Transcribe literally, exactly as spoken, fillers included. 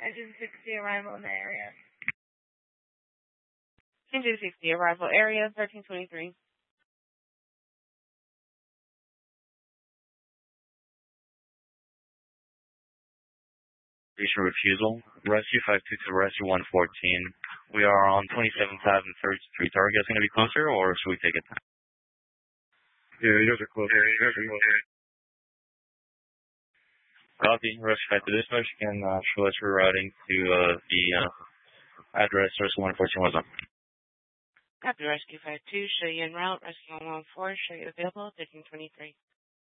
Engine sixty arrival in the area. Engine sixty arrival area, thirteen twenty-three. Station refusal. Rescue five two to Rescue one fourteen. We are on twenty-seventh Avenue and third Street. Are you guys going to be closer, or should we take it? Yeah, you guys are close. Yeah, you guys are close. Copy. Rescue five to dispatch. You can uh, show us your routing to uh, the uh, address Rescue one fourteen was on. Copy. Rescue five two. Show you en route. Rescue one one four. Show you available. thirteen twenty-three.